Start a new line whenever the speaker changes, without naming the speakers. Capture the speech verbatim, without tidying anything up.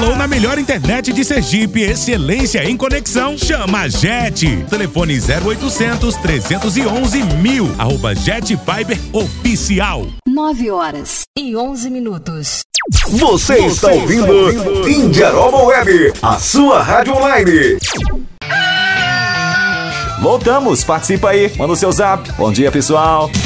falou na melhor internet de Sergipe, excelência em conexão. Chama a Jet. Telefone zero oitocentos, trezentos e onze, mil. Arroba Jet Fiber Oficial.
nove horas e onze minutos.
Você, Você está ouvindo, ouvindo Indiaroma Web, a sua rádio online.
Voltamos, participa aí, manda o seu zap. Bom dia, pessoal.